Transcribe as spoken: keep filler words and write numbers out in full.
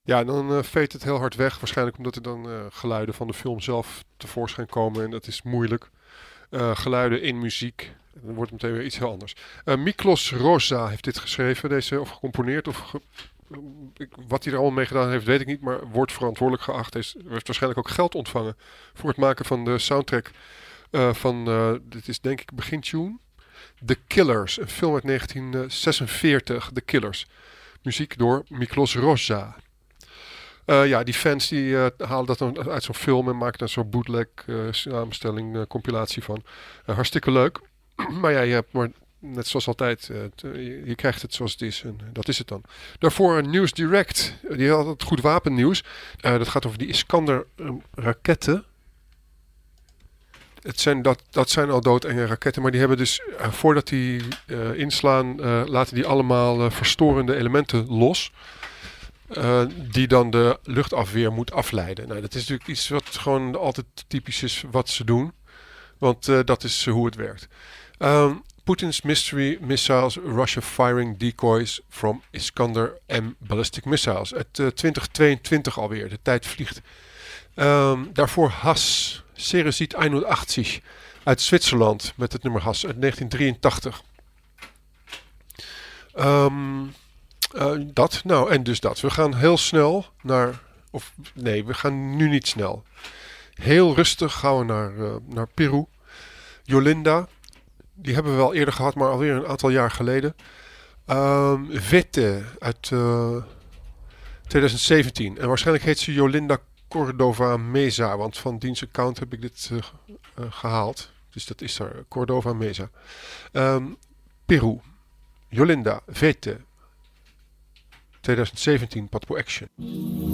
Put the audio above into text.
Ja, dan uh, veet het heel hard weg. Waarschijnlijk omdat er dan uh, geluiden van de film zelf tevoorschijn komen. En dat is moeilijk. Uh, geluiden in muziek. Dan wordt het meteen weer iets heel anders. Uh, Miklos Rosa heeft dit geschreven. Deze, of gecomponeerd. Of ge- ik, wat hij er allemaal mee gedaan heeft, weet ik niet. Maar wordt verantwoordelijk geacht. Hij heeft waarschijnlijk ook geld ontvangen. Voor het maken van de soundtrack. Uh, van, uh, dit is denk ik begin Tune. The Killers. Een film uit negentien zesenveertig. The Killers. Muziek door Miklos Rosa. Uh, ja, die fans die uh, halen dat dan uit zo'n film en maken daar zo'n bootleg uh, samenstelling, uh, compilatie van. Uh, hartstikke leuk. maar ja, je hebt maar net zoals altijd, uh, t- je, je krijgt het zoals het is en dat is het dan. Daarvoor uh, News Direct. Uh, die had het goed wapennieuws. Uh, dat gaat over die Iskander uh, raketten. Het zijn, dat, dat zijn al doodenge raketten, maar die hebben dus, uh, voordat die uh, inslaan, uh, laten die allemaal uh, verstorende elementen los. Uh, die dan de luchtafweer moet afleiden. Nou, dat is natuurlijk iets wat gewoon altijd typisch is wat ze doen. Want uh, dat is uh, hoe het werkt. Um, Putin's mystery missiles, Russia firing decoys from Iskander M ballistic missiles. Uit uh, twintig tweeëntwintig alweer. De tijd vliegt. Um, daarvoor Hass, Ceresit eenenachtzig uit Zwitserland met het nummer Hass uit negentien drieëntachtig. Um, Uh, dat, nou en dus dat. We gaan heel snel naar, of nee, we gaan nu niet snel. Heel rustig gaan we naar, uh, naar Peru. Jolinda, die hebben we wel eerder gehad, maar alweer een aantal jaar geleden. Um, Vete uit uh, twintig zeventien. En waarschijnlijk heet ze Jolinda Cordova Mesa, want van diens account heb ik dit uh, uh, gehaald. Dus dat is er, Cordova Mesa. Um, Peru, Jolinda, Vete. twintig zeventien Patpo Action.